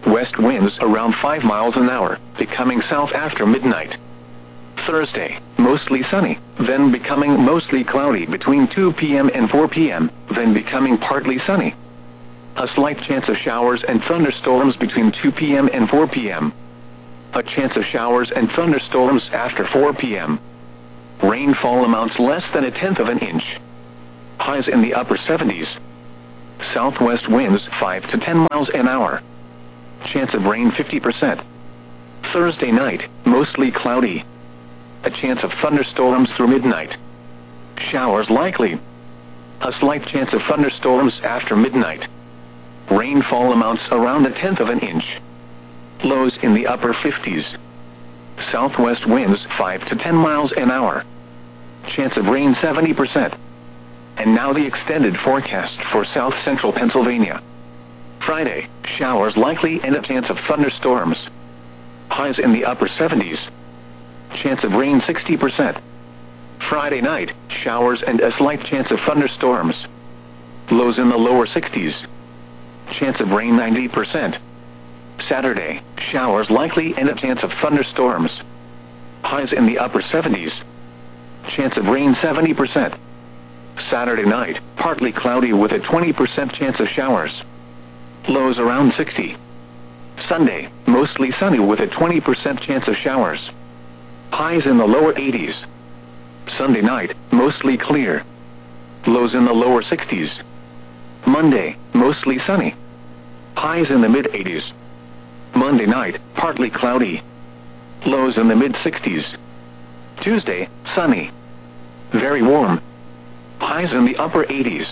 west winds around 5 miles an hour, becoming south after midnight. Thursday, mostly sunny, then becoming mostly cloudy between 2 p.m. and 4 p.m., then becoming partly sunny. A slight chance of showers and thunderstorms between 2 p.m. and 4 p.m. A chance of showers and thunderstorms after 4 p.m. Rainfall amounts less than 1/10 of an inch. Highs in the upper 70s. Southwest winds 5 to 10 miles an hour. Chance of rain 50%. Thursday night, mostly cloudy. A chance of thunderstorms through midnight. Showers likely. A slight chance of thunderstorms after midnight. Rainfall amounts around 1/10 of an inch. Lows in the upper 50s. Southwest winds 5 to 10 miles an hour. Chance of rain 70%. And now the extended forecast for south central Pennsylvania. Friday, showers likely and a chance of thunderstorms. Highs in the upper 70s. Chance of rain 60%. Friday night, showers and a slight chance of thunderstorms. Lows in the lower 60s. Chance of rain 90%. Saturday, showers likely and a chance of thunderstorms. Highs in the upper 70s. Chance of rain 70%. Saturday night, partly cloudy with a 20% chance of showers. Lows around 60. Sunday, mostly sunny with a 20% chance of showers. Highs in the lower 80s. Sunday night, mostly clear. Lows in the lower 60s. Monday, mostly sunny. Highs in the mid-80s. Monday night, partly cloudy. Lows in the mid-60s. Tuesday, sunny. Very warm. Highs in the upper 80s.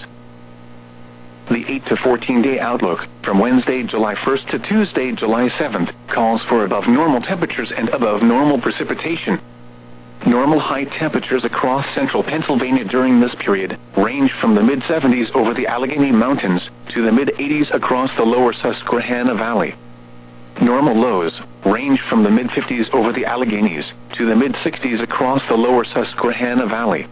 The 8 to 14-day outlook, from Wednesday, July 1st to Tuesday, July 7th, calls for above normal temperatures and above normal precipitation. Normal high temperatures across central Pennsylvania during this period range from the mid-70s over the Allegheny Mountains to the mid-80s across the lower Susquehanna Valley. Normal lows range from the mid-50s over the Alleghenies to the mid-60s across the lower Susquehanna Valley.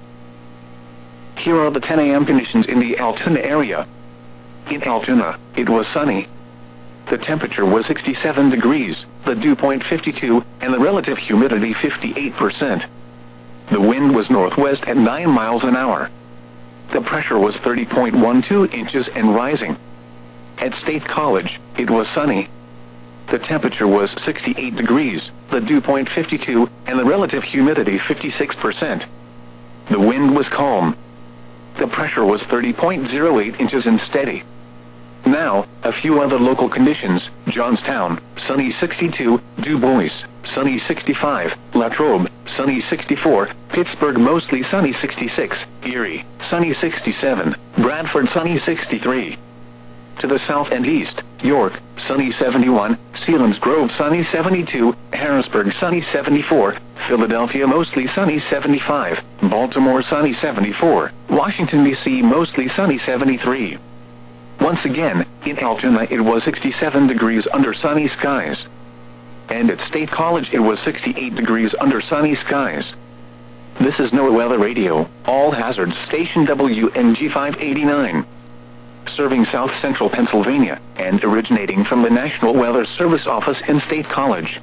Here are the 10 a.m. conditions in the Altoona area. In Altoona, it was sunny. The temperature was 67 degrees, the dew point 52, and the relative humidity 58%. The wind was northwest at 9 miles an hour. The pressure was 30.12 inches and rising. At State College, it was sunny. The temperature was 68 degrees, the dew point 52, and the relative humidity 56%. The wind was calm. The pressure was 30.08 inches and steady. Now, a few other local conditions. Johnstown, sunny 62, Du Bois, sunny 65, Latrobe, sunny 64, Pittsburgh mostly sunny 66, Erie, sunny 67, Bradford sunny 63. To the south and east, York, sunny 71, Selinsgrove sunny 72, Harrisburg sunny 74, Philadelphia mostly sunny 75, Baltimore sunny 74, Washington, D.C. mostly sunny 73. Once again, in Altoona it was 67 degrees under sunny skies. And at State College it was 68 degrees under sunny skies. This is NOAA Weather Radio, All Hazards Station WNG 589. Serving south central Pennsylvania, and originating from the National Weather Service office in State College.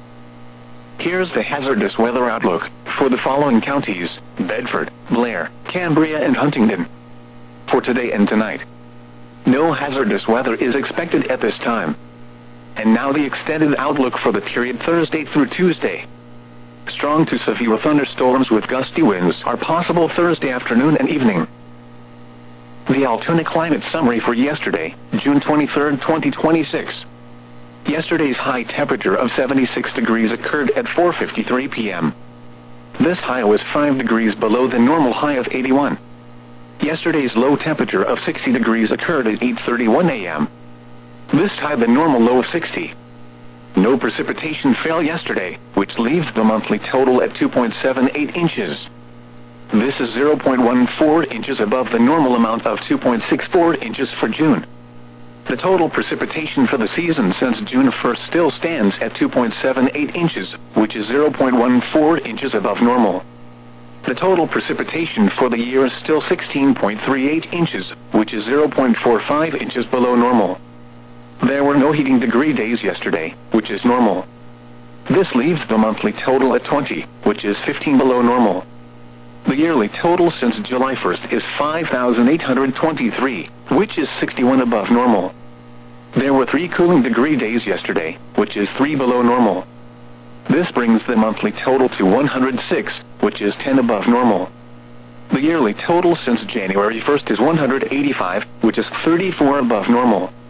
Here's the hazardous weather outlook for the following counties: Bedford, Blair, Cambria, and Huntingdon. For today and tonight, no hazardous weather is expected at this time. And now the extended outlook for the period Thursday through Tuesday. Strong to severe thunderstorms with gusty winds are possible Thursday afternoon and evening. The Altoona climate summary for yesterday, June 23, 2026. Yesterday's high temperature of 76 degrees occurred at 4:53 p.m. This high was 5 degrees below the normal high of 81. Yesterday's low temperature of 60 degrees occurred at 8:31 a.m. This tied the normal low of 60. No precipitation fell yesterday, which leaves the monthly total at 2.78 inches. This is 0.14 inches above the normal amount of 2.64 inches for June. The total precipitation for the season since June 1st still stands at 2.78 inches, which is 0.14 inches above normal. The total precipitation for the year is still 16.38 inches, which is 0.45 inches below normal. There were no 4 heating degree days yesterday, which is normal. This leaves the monthly total at 20, which is 15 below normal. The yearly total since July 1st is 5,823, which is 61 above normal. There were 3 cooling degree days yesterday, which is 3 below normal. This brings the monthly total to 106, which is 10 above normal. The yearly total since January 1st is 185, which is 34 above normal.